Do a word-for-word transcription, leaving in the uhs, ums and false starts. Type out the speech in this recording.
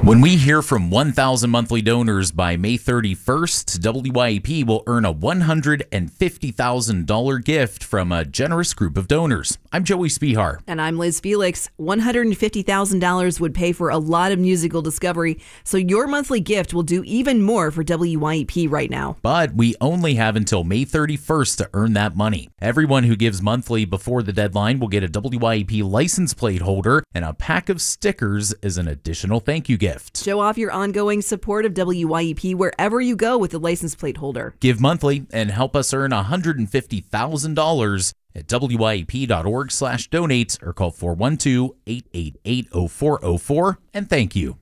When we hear from one thousand monthly donors by May thirty-first, W Y E P will earn a one hundred fifty thousand dollars gift from a generous group of donors. I'm Joey Spihar. And I'm Liz Felix. one hundred fifty thousand dollars would pay for a lot of musical discovery, so your monthly gift will do even more for W Y E P right now. But we only have until May thirty-first to earn that money. Everyone who gives monthly before the deadline will get a W Y E P license plate holder and a pack of stickers as an additional thank you gift. Show off your ongoing support of W Y E P wherever you go with the license plate holder. Give monthly and help us earn one hundred fifty thousand dollars at W Y E P dot org slash donate or call four one two, eight eight eight, zero four zero four and thank you.